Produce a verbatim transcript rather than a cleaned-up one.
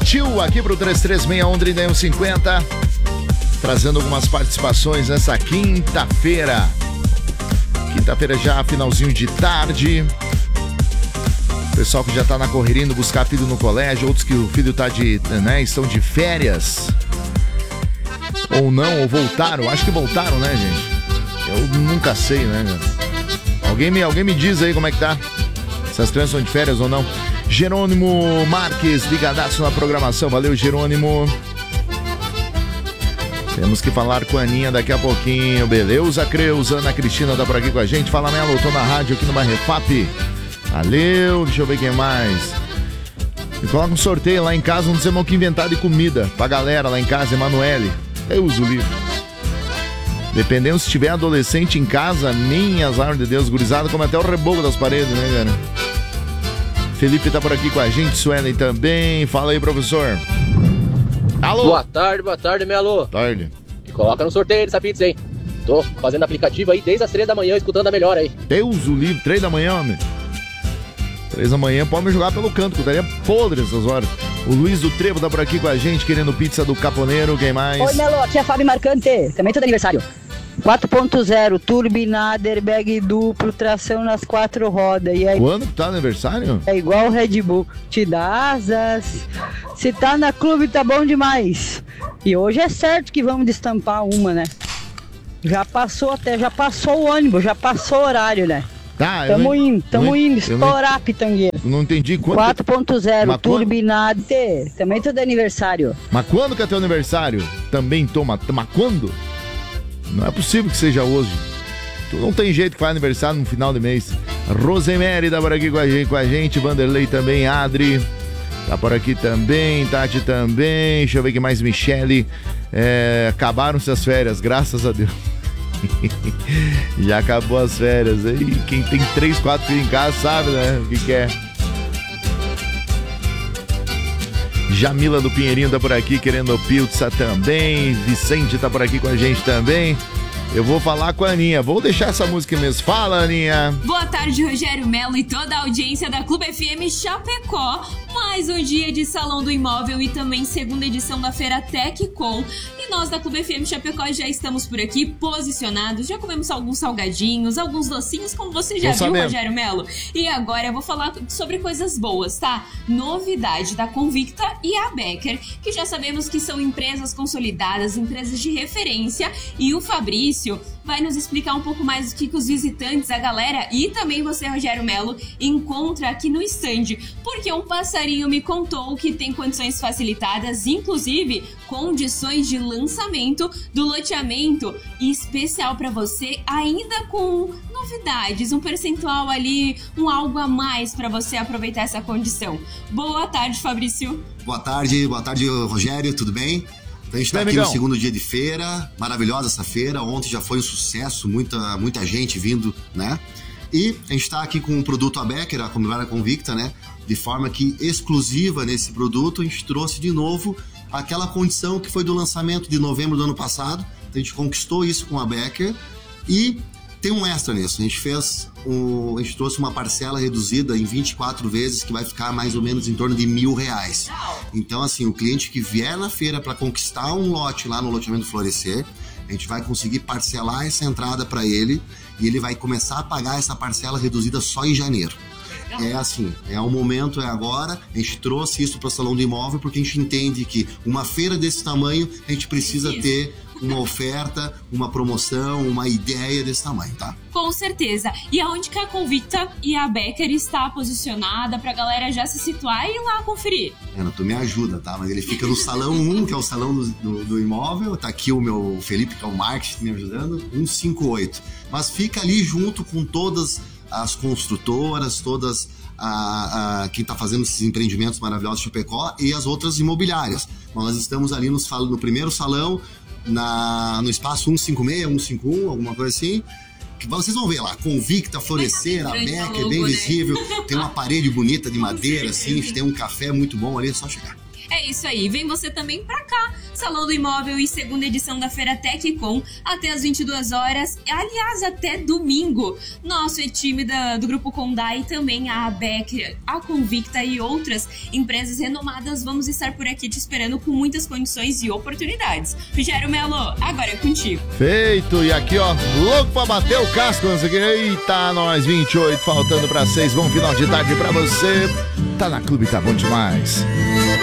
Partiu aqui pro três três seis um, três um cinco zero, trazendo algumas participações nessa quinta-feira. Quinta-feira já, finalzinho de tarde. Pessoal que já tá na correria indo buscar filho no colégio, outros que o filho tá de, né, estão de férias. Ou não, ou voltaram. Acho que voltaram, né, gente? Eu nunca sei, né, cara? Alguém me, alguém me diz aí como é que tá? Se as crianças são de férias ou não. Jerônimo Marques, ligadaço na programação. Valeu, Jerônimo. Temos que falar com a Aninha daqui a pouquinho. Beleza, Creus? Ana Cristina tá por aqui com a gente. Fala, Melo, tô na rádio aqui no Barrefap. Valeu, deixa eu ver quem mais. E coloca um sorteio lá em casa, um semão que inventar de comida pra galera lá em casa, Emanuele. Eu uso o livro. Dependendo se tiver adolescente em casa, nem as árvores de Deus, gurizada, como até o reboco das paredes, né, cara? Felipe tá por aqui com a gente, Suelen também. Fala aí, professor. Alô? Boa tarde, boa tarde, Melo. Tarde. E coloca no sorteio dessa pizza, hein? Tô fazendo aplicativo aí desde as três da manhã, escutando a melhor aí. Deus o livro, três da manhã, homem. Três da manhã, pode me jogar pelo canto, que eu estaria podre essas horas. O Luiz do Trevo tá por aqui com a gente, querendo pizza do Caponeiro, quem mais? Oi, Melo, aqui é a Fábio Marcante, também tô de aniversário. quatro ponto zero, turbinado, airbag duplo, tração nas quatro rodas. E aí, quando que tá aniversário? É igual o Red Bull, te dá asas. Se tá na clube tá bom demais. E hoje é certo que vamos destampar uma, né? Já passou até, já passou o ônibus, já passou o horário, né? Tá, tamo não, indo, tamo não, indo, estourar a pitangueira. Não entendi quanto. quatro ponto zero, turbinado, quando... também tô de aniversário. Mas quando que é teu aniversário? Também toma, mas quando? Não é possível que seja hoje. Tu não tem jeito que faz aniversário no final de mês. Rosemary tá por aqui com a gente, com a gente. Vanderlei também, Adri tá por aqui também, Tati também. Deixa eu ver que mais, Michele. É, acabaram-se as férias, graças a Deus. Já acabou as férias. E quem tem três, quatro filhos em casa sabe, né? O que que é. Jamila do Pinheirinho tá por aqui querendo pizza também. Vicente tá por aqui com a gente também. Eu vou falar com a Aninha. Vou deixar essa música mesmo. Fala, Aninha. Boa tarde, Rogério Melo e toda a audiência da Clube F M Chapecó. Mais um dia de Salão do Imóvel e também segunda edição da Feira TecCom. E nós da Clube F M Chapecó já estamos por aqui posicionados. Já comemos alguns salgadinhos, alguns docinhos, como você já Não viu, sabemos. Rogério Melo. E agora eu vou falar sobre coisas boas, tá? Novidade da Convicta e a Becker, que já sabemos que são empresas consolidadas, empresas de referência. E o Fabrício vai nos explicar um pouco mais do que, que os visitantes, a galera e também você, Rogério Melo, encontra aqui no stand. Porque um passarinho me contou que tem condições facilitadas, inclusive condições de lançamento do loteamento especial para você, ainda com novidades, um percentual ali, um algo a mais para você aproveitar essa condição. Boa tarde, Fabrício. Boa tarde, boa tarde, Rogério, tudo bem? Então, a gente está aqui no segundo dia de feira, maravilhosa essa feira, ontem já foi um sucesso, muita, muita gente vindo, né? E a gente está aqui com um produto a Becker, a Comunidade Convicta, né? De forma que exclusiva nesse produto, a gente trouxe de novo aquela condição que foi do lançamento de novembro do ano passado, então a gente conquistou isso com a Becker e tem um extra nisso, a gente fez, um, a gente trouxe uma parcela reduzida em vinte e quatro vezes que vai ficar mais ou menos em torno de mil reais. Então assim, o cliente que vier na feira para conquistar um lote lá no loteamento Florescer, a gente vai conseguir parcelar essa entrada para ele e ele vai começar a pagar essa parcela reduzida só em janeiro. É assim, é o momento, é agora. A gente trouxe isso para o Salão do Imóvel porque a gente entende que uma feira desse tamanho a gente precisa ter uma oferta, uma promoção, uma ideia desse tamanho, tá? Com certeza. E aonde que a Convicta e a Becker está posicionada pra galera já se situar e ir lá conferir? Ana, tu me ajuda, tá? Mas ele fica no Salão um, que é o Salão do, do, do Imóvel. Tá aqui o meu Felipe, que é o marketing, me ajudando. cento e cinquenta e oito. Mas fica ali junto com todas as construtoras, todas a, a, quem está fazendo esses empreendimentos maravilhosos de Chapecó e as outras imobiliárias. Nós estamos ali no, no primeiro salão, na, no espaço cento e cinquenta e seis, cento e cinquenta e um, alguma coisa assim. Que vocês vão ver lá, Convicta, Florescer, a Becker, é bem visível. Tem uma parede bonita de madeira, assim, tem um café muito bom ali, é só chegar. É isso aí, vem você também pra cá Salão do Imóvel e segunda edição da Feira Teccom até as vinte e duas horas, aliás, até domingo. Nosso time da, do Grupo Condai, também a Becker, a Convicta e outras empresas renomadas, vamos estar por aqui te esperando com muitas condições e oportunidades. Rogério Melo, agora é contigo. Feito, e aqui ó, louco pra bater o casco, não sei o que. Eita, nós vinte e oito, faltando pra seis, bom final de tarde pra você. Tá na Clube, tá bom demais.